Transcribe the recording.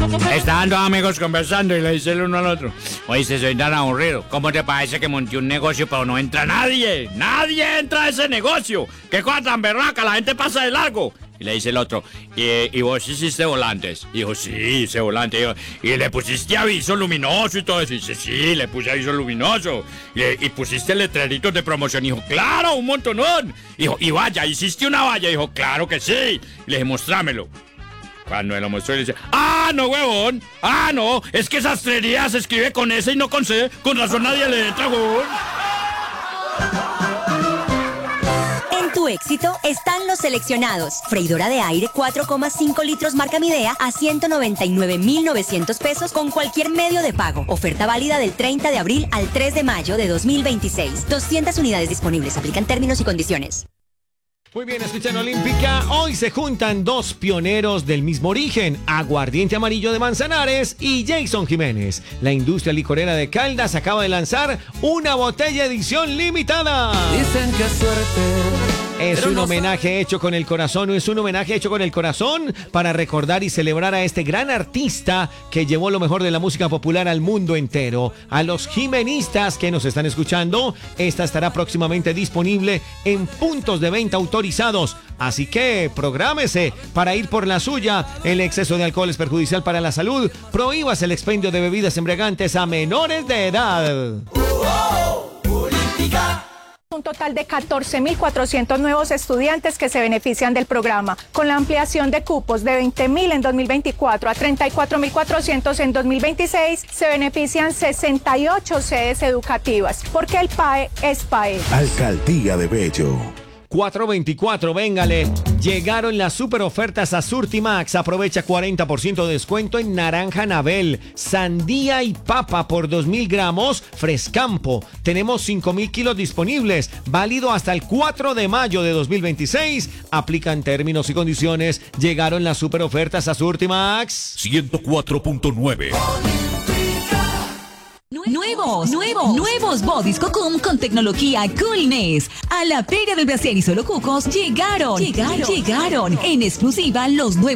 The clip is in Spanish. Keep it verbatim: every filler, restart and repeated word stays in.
Estaban dos amigos conversando y le dice el uno al otro: oíste, soy tan aburrido. ¿Cómo te parece que monté un negocio pero no entra nadie? Nadie entra a ese negocio. ¿Qué cosa tan berraca? La gente pasa de largo. Y le dice el otro: ¿y, y vos hiciste volantes? Y dijo: sí, hice volantes. Y, dijo, ¿y le pusiste aviso luminoso y todo eso? Y dice: sí, le puse aviso luminoso. Y, y pusiste letreritos de promoción. Y dijo: claro, un montonón. Y dijo: y vaya, ¿hiciste una valla? Y dijo: claro que sí. Y le dije: mostrámelo. Cuando me lo mostró, le dice: ¡ah, no, huevón! ¡Ah, no! Es que sastrería se escribe con S y no con C. Con razón nadie le entra, huevón. En tu éxito están los seleccionados. Freidora de aire cuatro coma cinco litros marca Midea a ciento noventa y nueve mil novecientos pesos con cualquier medio de pago. Oferta válida del treinta de abril al tres de mayo de dos mil veintiséis. doscientas unidades disponibles. Aplican términos y condiciones. Muy bien, escuchan Olímpica. Hoy se juntan dos pioneros del mismo origen, Aguardiente Amarillo de Manzanares y Jason Jiménez. La industria licorera de Caldas acaba de lanzar una botella edición limitada. Dicen que suerte. Es un homenaje hecho con el corazón, es un homenaje hecho con el corazón para recordar y celebrar a este gran artista que llevó lo mejor de la música popular al mundo entero. A los jimenistas que nos están escuchando, esta estará próximamente disponible en puntos de venta autorizados. Así que prográmese para ir por la suya. El exceso de alcohol es perjudicial para la salud. Prohíbase el expendio de bebidas embriagantes a menores de edad. Un total de catorce mil cuatrocientos nuevos estudiantes que se benefician del programa. Con la ampliación de cupos de veinte mil en dos mil veinticuatro a treinta y cuatro mil cuatrocientos en dos mil veintiséis, se benefician sesenta y ocho sedes educativas, porque el P A E es P A E. Alcaldía de Bello. cuatro veinticuatro, véngale. Llegaron las super ofertas a Surtimax. Aprovecha cuarenta por ciento de descuento en naranja Nabel, sandía y papa por dos mil gramos Frescampo. Tenemos cinco mil kilos disponibles. Válido hasta el cuatro de mayo de dos mil veintiséis. Aplican términos y condiciones. Llegaron las super ofertas a Surtimax. ciento cuatro punto nueve. Nuevos, nuevos, nuevos Bodys Cocum con tecnología Coolness. A la Feria del Brasier y Solo Cucos llegaron, llegaron, llegaron en exclusiva los nuevos